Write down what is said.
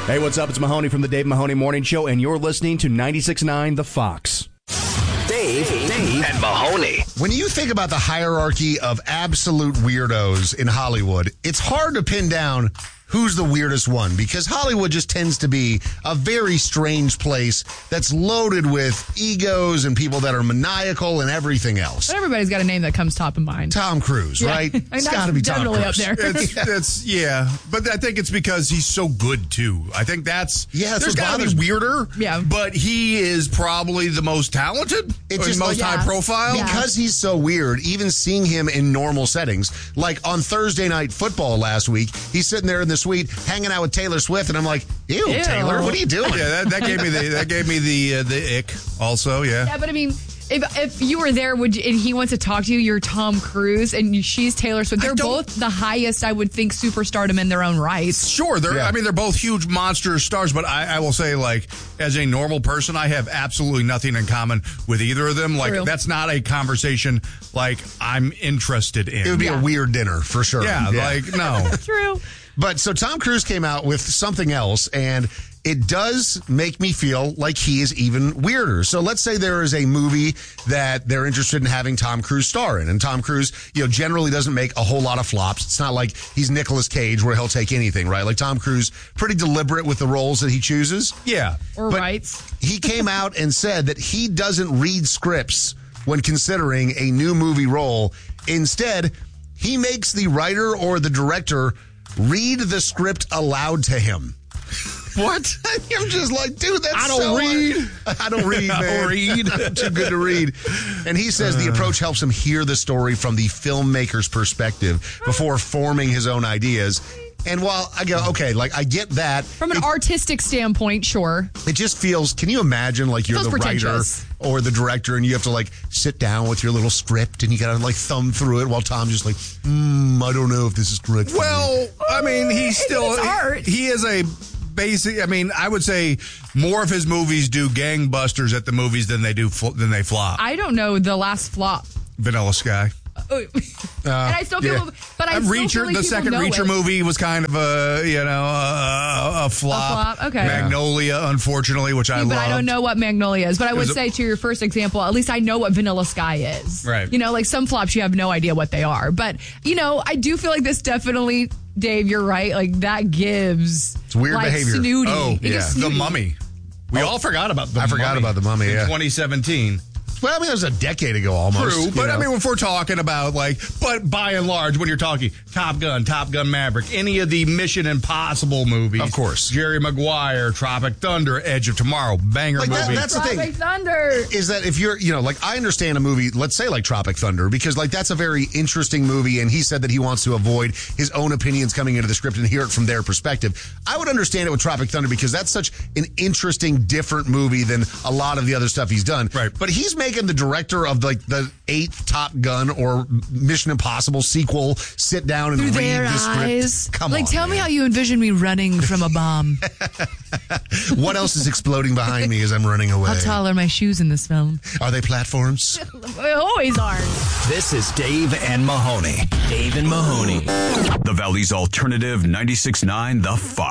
Hey, what's up? It's Mahoney from the Dave Mahoney Morning Show, and you're listening to 96.9 The Fox. Dave, and Mahoney. When you think about the hierarchy of absolute weirdos in Hollywood, it's hard to pin down who's the weirdest one, because Hollywood just tends to be a very strange place that's loaded with egos and people that are maniacal and everything else. But everybody's got a name that comes top of mind. Tom Cruise, right? It's got to be Tom definitely Cruise. up there. Yeah, but I think it's because he's so good too. I think that's there's got to be weirder. Yeah, but he is probably the most talented. It's just most high profile because he's so weird. Even seeing him in normal settings, like on Thursday Night Football last week, he's sitting there in the suite hanging out with Taylor Swift, and I'm like, ew. Taylor, what are you doing? Yeah, that gave me the ick. Also, yeah. Yeah, but I mean, if you were there, and he wants to talk to you, you're Tom Cruise and she's Taylor Swift. They're both the highest, I would think, superstardom in their own right. Sure, they're both huge monster stars, but I will say, like, as a normal person, I have absolutely nothing in common with either of them. Like, that's not a conversation like I'm interested in. It would be a weird dinner for sure. Yeah. Like, no. True. But so Tom Cruise came out with something else, and it does make me feel like he is even weirder. So let's say there is a movie that they're interested in having Tom Cruise star in, and Tom Cruise, generally doesn't make a whole lot of flops. It's not like he's Nicolas Cage where he'll take anything, right? Like Tom Cruise, pretty deliberate with the roles that he chooses. Yeah. Or writes. He came out and said that he doesn't read scripts when considering a new movie role. Instead, he makes the writer or the director read the script aloud to him. What? I'm just like, dude, that's I don't read. I don't read, man. I'm too good to read. And he says the approach helps him hear the story from the filmmaker's perspective before forming his own ideas. And while I go, okay, like, I get that. From an artistic standpoint, sure. It just feels, can you imagine, like, you're the writer or the director and you have to, like, sit down with your little script and you got to, like, thumb through it while Tom's just like, I don't know if this is correct. Well, I mean, he's still, he is a basic, I mean, I would say more of his movies do gangbusters at the movies than they flop. I don't know the last flop. Vanilla Sky. And I still feel, but I still feel like the second Reacher movie was kind of a flop. Okay. Magnolia, unfortunately, which I love. But I don't know what Magnolia is. But I would say to your first example, at least I know what Vanilla Sky is. Right. Like some flops, you have no idea what they are. But I do feel like this definitely, Dave, you're right. Like that gives it's weird behavior. Snooty. Oh, yeah. The Mummy. We all forgot about the Mummy. I forgot about the Mummy. In 2017. Well, I mean, it was a decade ago almost. True, but I mean, if we're talking about but by and large, when you're talking Top Gun Maverick, any of the Mission Impossible movies, of course, Jerry Maguire, Tropic Thunder, Edge of Tomorrow, banger movie. That's the thing. Tropic Thunder is that if you're, I understand a movie, let's say like Tropic Thunder, because that's a very interesting movie, and he said that he wants to avoid his own opinions coming into the script and hear it from their perspective. I would understand it with Tropic Thunder because that's such an interesting, different movie than a lot of the other stuff he's done. Right, but he's making the director of the 8th Top Gun or Mission Impossible sequel sit down and through read their the script. Eyes. Come on, tell me how you envision me running from a bomb. What else is exploding behind me as I'm running away? How tall are my shoes in this film? Are they platforms? They always are. This is Dave and Mahoney. Dave and Mahoney. The Valley's Alternative 96.9 The Fox.